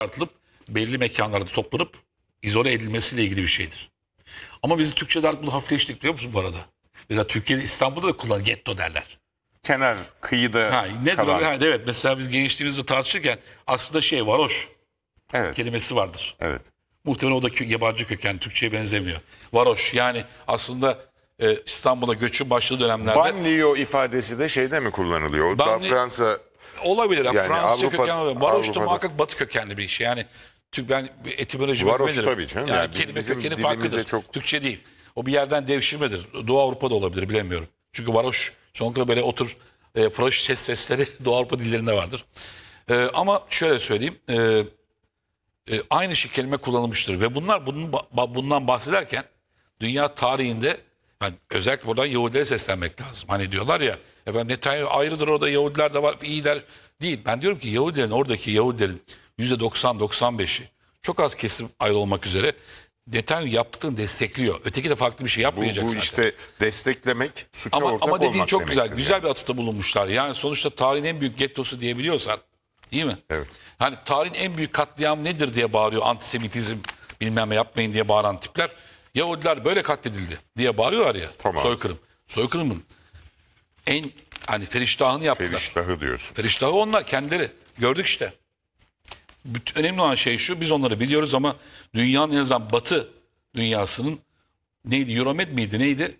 çıkartılıp belli mekanlarda toplanıp izole edilmesiyle ilgili bir şeydir. Ama biz Türkçe'de artık bunu hafifleştik biliyor musun bu arada? Mesela Türkiye'de İstanbul'da da kullanılır getto derler. Kenar kıyıda Ha, nedir kalan. o? Ha, evet mesela biz gençliğimizde tartışırken aslında varoş Evet. kelimesi vardır. Evet. Muhtemelen o da yabancı kökenli, Türkçe'ye benzemiyor. Varoş yani aslında İstanbul'a göçün başladığı dönemlerde Banlieue ifadesi de şeyde mi kullanılıyor? O da Banlieue- Fransa olabilir. Yani yani Fransızca Avrupa- kökenli olabilir. Varoş da Avrupa'da- muhakkak batı kökenli bir şey. Yani ben etimoloji Varoş bilmiyorum. tabii canım. Yani, Yani kelime bizim kökeni dilimize farklıdır. çok- Türkçe değil. O bir yerden devşirmedir. Doğu Avrupa'da olabilir bilemiyorum. Çünkü varoş çoğunlukla böyle froş sesleri Doğu Avrupa dillerinde vardır. Ama şöyle söyleyeyim. Aynı şey kelime kullanılmıştır. Ve bundan bahsederken dünya tarihinde yani özellikle buradan Yahudilere seslenmek lazım. Hani diyorlar ya efendim Netanyahu ayrıdır orada Yahudiler de var iyiler. Değil. Ben diyorum ki oradaki Yahudilerin %90-95'i çok az kesim ayrı olmak üzere Netanyahu yaptıklarını destekliyor. Öteki de farklı bir şey yapmayacak bu zaten. işte desteklemek suça ortak Ama dediğin olmak çok güzel. demektir Güzel yani. bir atıfta bulunmuşlar. Yani sonuçta tarihin en büyük gettosu diyebiliyorsan değil mi? Evet. Hani tarihin en büyük katliamı nedir diye bağırıyor antisemitizm bilmem ne yapmayın diye bağıran tipler. Yahudiler böyle katledildi diye bağırıyorlar ya. Tamam. Soykırım. Soykırımın en hani feriştahını yaptılar. Feriştahı diyorsun. Feriştahı onlar kendileri. Gördük işte. Önemli olan şey şu biz onları biliyoruz ama dünyanın en azından batı dünyasının neydi? Euromed miydi? Neydi?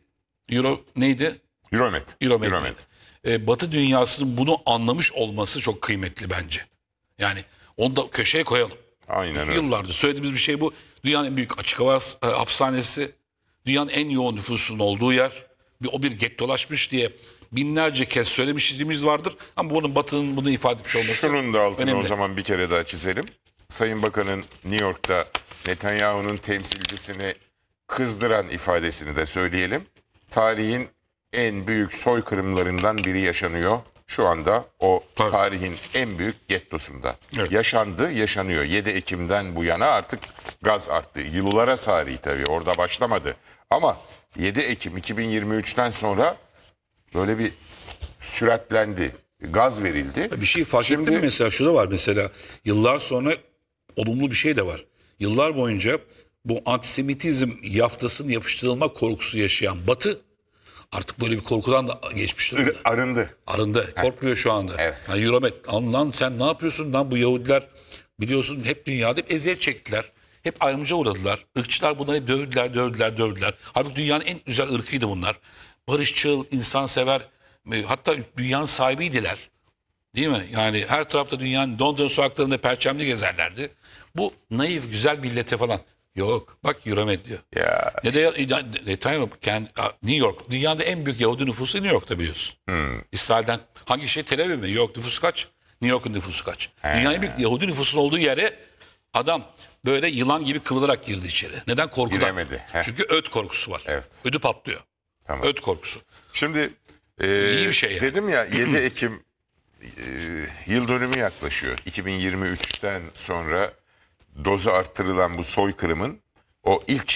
Neydi? Euromed. Euromed. Batı dünyasının bunu anlamış olması çok kıymetli bence. Yani onu da köşeye koyalım. Aynen öyle. Yıllardır söylediğimiz bir şey bu. Dünyanın en büyük açık hava hapishanesi, dünyanın en yoğun nüfusunun olduğu yer. O bir gettolaşmış diye binlerce kez söylemişliğimiz vardır. Ama bunun Batı'nın bunu ifade etmiş olması Şunun da altını önemli. o zaman bir kere daha çizelim. Sayın Bakan'ın New York'ta Netanyahu'nun temsilcisini kızdıran ifadesini de söyleyelim. Tarihin en büyük soykırımlarından biri yaşanıyor. Şu anda o Tabii. tarihin en büyük gettosunda. Evet. Yaşandı, yaşanıyor. 7 Ekim'den bu yana artık gaz arttı. Yıllara sari tabii orada başlamadı. Ama 7 Ekim 2023'ten sonra böyle bir süratlendi. Gaz verildi. Bir şey fark ettin mi mesela? Şu da var mesela. Yıllar sonra olumlu bir şey de var. Yıllar boyunca bu antisemitizm yaftasının yapıştırılma korkusu yaşayan Batı artık böyle bir korkudan da geçmiş durumda. Arındı. Arındı. Korkmuyor şu anda. Evet. Yani Euromed. Lan sen ne yapıyorsun lan bu Yahudiler biliyorsun hep dünyada hep eziyet çektiler. Hep ayrımcıya uğradılar. Irkçılar bunları hep dövdüler. Halbuki dünyanın en güzel ırkıydı bunlar. Barışçıl, insansever, hatta dünyanın sahibiydiler. Değil mi? Yani her tarafta dünyanın Londra sokaklarında perçemli gezerlerdi. Bu naif, güzel millete falan. Yok. Bak Euromed diyor. Ya Ne de Netanyahu New York. Dünyada en büyük Yahudi nüfusu New York'ta biliyorsun. İsrail'den hangi şey Tel Aviv mi? Yok nüfusu kaç? New York'un nüfusu kaç? Dünyanın en büyük Yahudi nüfusunun olduğu yere adam böyle yılan gibi kıvılarak girdi içeri. Neden? Korkudan. Giremedi. Heh. Çünkü öt korkusu var. Evet. Ödü patlıyor. Tamam. Öt korkusu. Şimdi İyi bir şey yani. dedim ya 7 Ekim yıl dönümü yaklaşıyor. 2023'ten sonra dozu arttırılan bu soykırımın o ilk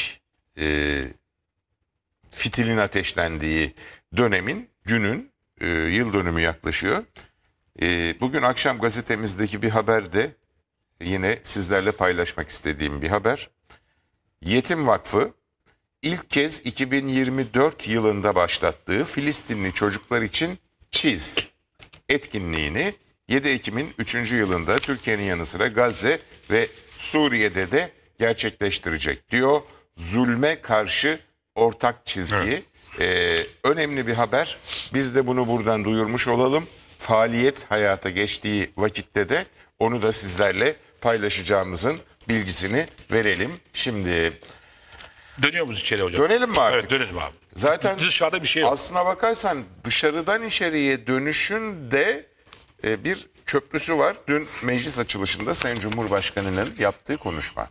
fitilin ateşlendiği dönemin günün yıl dönümü yaklaşıyor. Bugün akşam gazetemizdeki bir haberde yine sizlerle paylaşmak istediğim bir haber. Yetim Vakfı İlk kez 2024 yılında başlattığı Filistinli çocuklar için Çiz etkinliğini 7 Ekim'in 3. yılında Türkiye'nin yanı sıra Gazze ve Suriye'de de gerçekleştirecek diyor. Zulme karşı ortak çizgi. Önemli bir haber. Biz de bunu buradan duyurmuş olalım. Faaliyet hayata geçtiği vakitte de onu da sizlerle paylaşacağımızın bilgisini verelim. Şimdi Dönüyor muyuz içeri hocam? dönelim mi artık? Evet dönelim abi. Zaten Dışarıda bir şey yok. aslına bakarsan dışarıdan içeriye dönüşün de bir köprüsü var. Dün meclis açılışında Sayın Cumhurbaşkanı'nın yaptığı konuşma.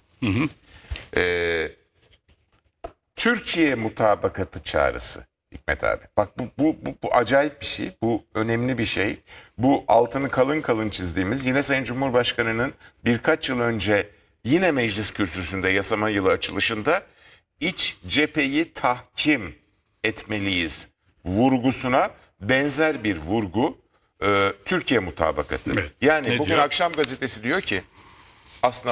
Türkiye mutabakatı çağrısı Hikmet abi. Bak bu acayip bir şey. Bu önemli bir şey. Bu altını kalın kalın çizdiğimiz yine Sayın Cumhurbaşkanı'nın birkaç yıl önce yine meclis kürsüsünde yasama yılı açılışında iç cepheyi tahkim etmeliyiz vurgusuna benzer bir vurgu Türkiye mutabakatı. Evet. Yani Ne bugün diyor? akşam gazetesi diyor ki aslına